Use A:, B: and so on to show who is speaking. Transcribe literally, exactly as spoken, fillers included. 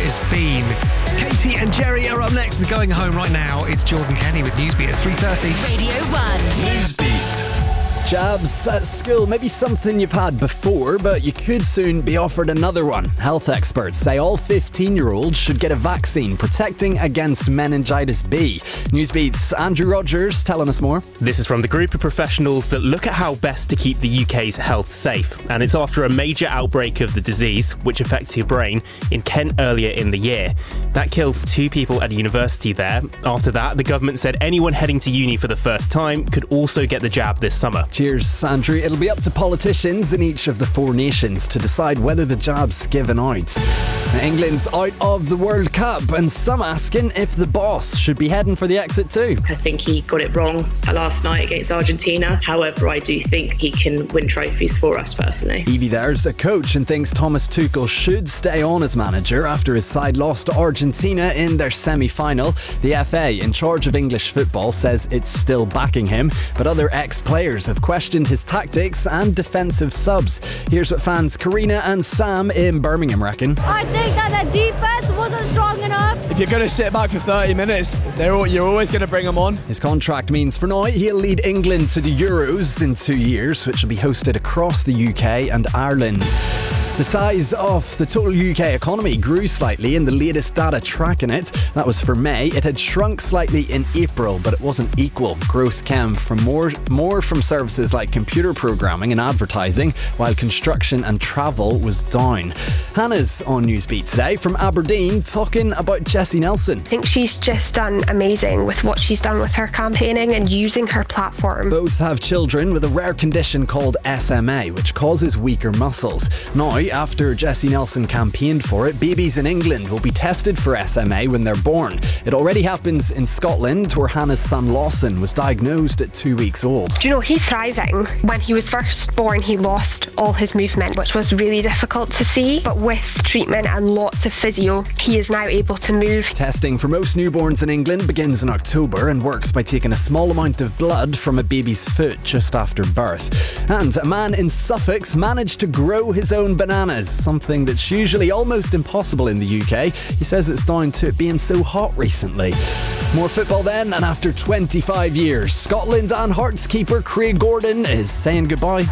A: it's been. Katie and Jerry are up next with Going Home right now. It's Jordan Kenny with Newsbeat at three thirty.
B: Radio one.
C: Newsbeat.
D: Jabs at school, maybe something you've had before, but you could soon be offered another one. Health experts say all fifteen-year-olds should get a vaccine protecting against meningitis B. Newsbeat's Andrew Rogers telling us more.
E: This is from the group of professionals that look at how best to keep the U K's health safe. And it's after a major outbreak of the disease, which affects your brain, in Kent earlier in the year. That killed two people at a university there. After that, the government said anyone heading to uni for the first time could also get the jab this summer.
D: Cheers, Andrew. It'll be up to politicians in each of the four nations to decide whether the jab's given out. England's out of the World Cup, and some asking if the boss should be heading for the exit too.
F: I think he got it wrong last night against Argentina. However, I do think he can win trophies for us personally.
D: Evie there's a coach and thinks Thomas Tuchel should stay on as manager after his side lost to Argentina in their semi-final. The F A, in charge of English football, says it's still backing him, but other ex-players have questioned his tactics and defensive subs. Here's what fans Karina and Sam in Birmingham reckon.
G: I think that the defence wasn't strong enough.
H: If you're going to sit back for thirty minutes, they're all, you're always going to bring them on.
D: His contract means for now he'll lead England to the Euros in two years, which will be hosted across the U K and Ireland. The size of the total U K economy grew slightly in the latest data tracking it. That was for May. It had shrunk slightly in April, but it wasn't equal. Growth came from more, more from services like computer programming and advertising, while construction and travel was down. Hannah's on Newsbeat today from Aberdeen, talking about Jessie Nelson.
I: I think she's just done amazing with what she's done with her campaigning and using her platform.
D: Both have children with a rare condition called S M A, which causes weaker muscles. Now, after Jessie Nelson campaigned for it, babies in England will be tested for S M A when they're born. It already happens in Scotland, where Hannah's son Lawson was diagnosed at two weeks old.
I: Do you know, he's thriving. When he was first born, he lost all his movement, which was really difficult to see. But with treatment and lots of physio, he is now able to move.
D: Testing for most newborns in England begins in October and works by taking a small amount of blood from a baby's foot just after birth. And a man in Suffolk managed to grow his own banana. Something that's usually almost impossible in the U K. He says it's down to it being so hot recently. More football then, and after twenty-five years, Scotland and Hearts keeper Craig Gordon is saying goodbye.